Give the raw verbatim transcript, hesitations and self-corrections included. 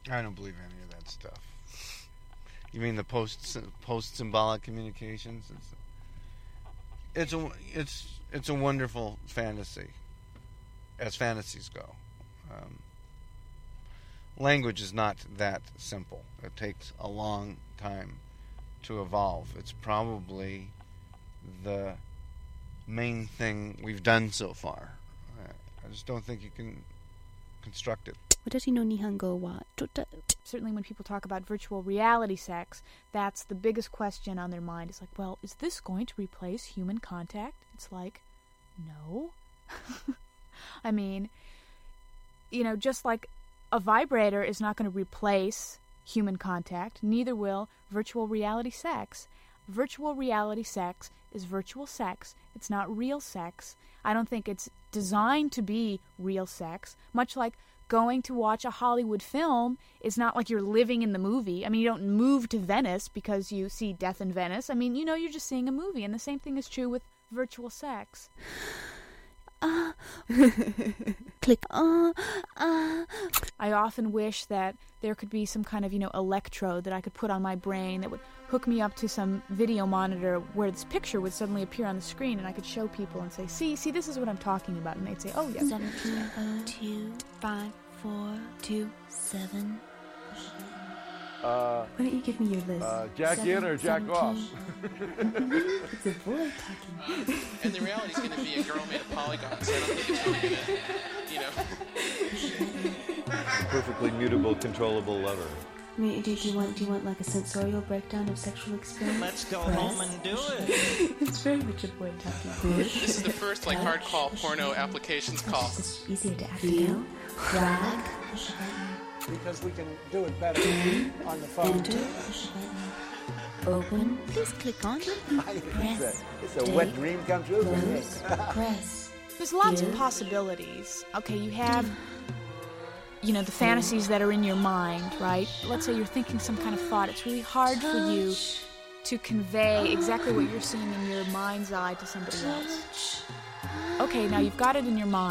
I don't believe any of that stuff. You mean the post post symbolic communications? It's it's a it's it's a wonderful fantasy, as fantasies go. Um, language is not that simple. It takes a long time to evolve. It's probably the main thing we've done so far. I just don't think you can construct it. 私の日本語はちょっと Certainly when people talk about virtual reality sex, that's the biggest question on their mind. It's like, well, is this going to replace human contact? It's like, no. I mean, you know, just like a vibrator is not going to replace human contact, neither will virtual reality sex. Virtual reality sex is virtual sex. It's not real sex. I don't think it's designed to be real sex, much like going to watch a Hollywood film is not like you're living in the movie. I mean, you don't move to Venice because you see Death in Venice. I mean, you know, you're just seeing a movie, and the same thing is true with virtual sex. Uh, click. Uh, uh. I often wish that there could be some kind of, you know, electrode that I could put on my brain that would hook me up to some video monitor where this picture would suddenly appear on the screen, and I could show people and say, see, see, this is what I'm talking about. And they'd say, oh, yes. Seven, two, two, five, four, two, seven. Uh, Why don't you give me your list? uh, jack Seven, in or jack seven, off? It's a boy talking. And the reality is going to be a girl made of polygons. I don't think it's really going to, you know. Perfectly mutable, controllable lever. I mean, do, do you want do you want like a sensorial breakdown of sexual experience? Let's go Press. home and do it. It's very much a boy talking. Push. This is the first, like, hard call porno applications call. It's easier to activate. Drag. Because we can do it better on the phone. Enter. Open. Please click on. Press. It's a wet dream come true. Close. Press. There's lots Here. of possibilities. Okay, you have, you know, the fantasies that are in your mind, right? Let's say you're thinking some kind of thought. It's really hard for you to convey exactly what you're seeing in your mind's eye to somebody else. Okay, now you've got it in your mind.